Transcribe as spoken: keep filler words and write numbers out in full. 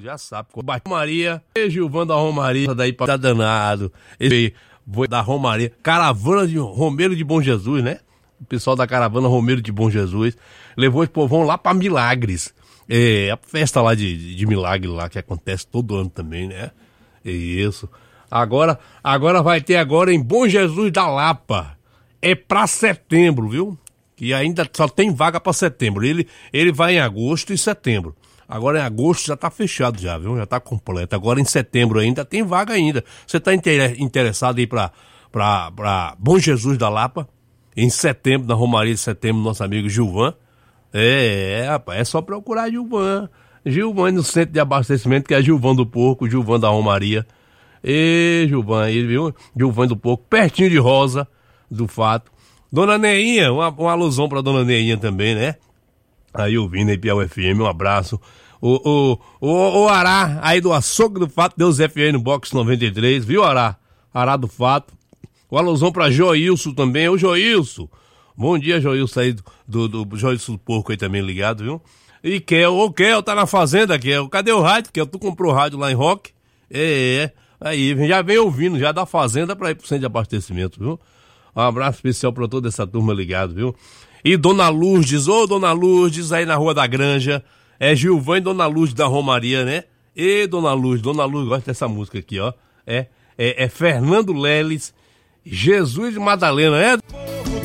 já sabe. Maria, e Gilvan da Romaria, daí pra tá danado. Esse foi da Romaria, caravana de Romeiro de Bom Jesus, né? O pessoal da caravana Romeiro de Bom Jesus levou esse povão lá pra Milagres. É, a festa lá de, de, de Milagre lá, que acontece todo ano também, né? É isso. Agora, agora vai ter agora em Bom Jesus da Lapa. É pra setembro, viu? Que ainda só tem vaga pra setembro. Ele, ele vai em agosto e setembro. Agora em agosto já tá fechado já, viu? Já tá completo. Agora em setembro ainda tem vaga ainda. Você tá inter, interessado em ir pra, pra, pra Bom Jesus da Lapa? Em setembro, na Romaria de Setembro, nosso amigo Gilvan. É, é, rapaz, é só procurar Gilvan. Gilvan no centro de abastecimento, que é Gilvan do Porco, Gilvan da Romaria. E Gilvan aí, viu? Gilvan do Porco, pertinho de Rosa, do Fato. Dona Neinha, uma, uma alusão pra Dona Neinha também, né? Aí ouvindo aí Piauí F M, um abraço. O, o, o, o Ará, aí do Açougue do Fato, Deus F M no Box noventa e três, viu, Ará? Ará do Fato. O alusão pra Joilson também, o Joilson. Bom dia, Joilson aí, do, do, do Joilson do Porco aí também ligado, viu? E Kel, ô Kel, tá na fazenda, Kel. Cadê o rádio, Kel? Tu comprou rádio lá em Rock? É, é. Aí, já vem ouvindo, já da fazenda pra ir pro centro de abastecimento, viu? Um abraço especial pra toda essa turma ligado, viu? E Dona Lourdes, ô Dona Lourdes, aí na Rua da Granja. É Gilvan e Dona Lourdes da Romaria, né? E Dona Lourdes, Dona Lourdes gosta dessa música aqui, ó. É, é, é Fernando Leles, Jesus e Madalena, é?